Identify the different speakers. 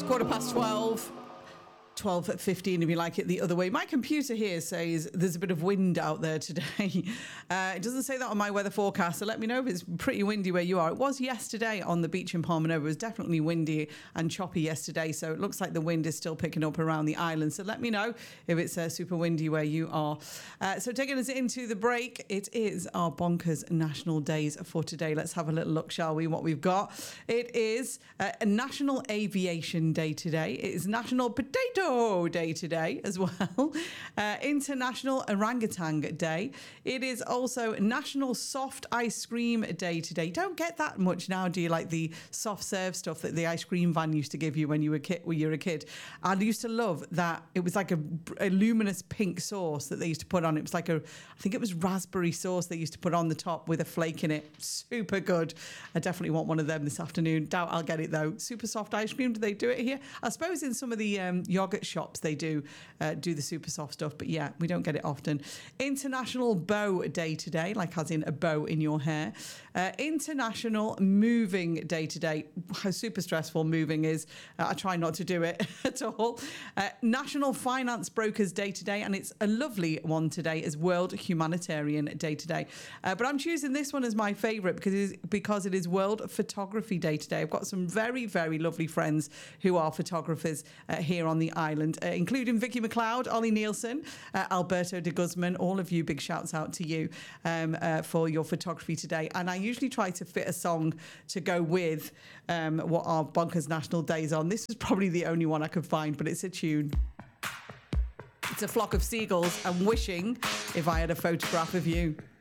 Speaker 1: 12. 12:15 if you like it the other way. My computer here says there's a bit of wind out there today. It doesn't say that on my weather forecast, so let me know if it's pretty windy where you are. It was yesterday on the beach in Palma Nova. It was definitely windy and choppy yesterday, so it looks like the wind is still picking up around the island. So let me know if it's super windy where you are. So taking us into the break, it is our bonkers national days for today. Let's have a little look, shall we, what we've got. It is a National Aviation Day today. It is National Potato Day today as well. International Orangutan Day. It is also National Soft Ice Cream Day today. Don't get that much now, do you? Like the soft serve stuff that the ice cream van used to give you when you were a kid. I used to love that. It was like a luminous pink sauce that they used to put on. It was like I think it was raspberry sauce they used to put on the top with a flake in it. Super good. I definitely want one of them this afternoon. Doubt I'll get it though. Super soft ice cream. Do they do it here? I suppose in some of the yogurt shops they do the super soft stuff, but yeah, we don't get it often. International Bow Day today, like as in a bow in your hair. International Moving Day today. How super stressful moving is. I try not to do it at all. National Finance Brokers Day today, and it's a lovely one today, is World Humanitarian Day today. But I'm choosing this one as my favourite because it is World Photography Day today. I've got some very, very lovely friends who are photographers here on the island, including Vicky McLeod, Ollie Nielsen, Alberto de Guzman. All of you, big shouts out to you for your photography today. And I usually try to fit a song to go with what our Bonkers National Days on. This is probably the only one I could find, but it's a tune. It's a flock of seagulls. I'm wishing if I had a photograph of you.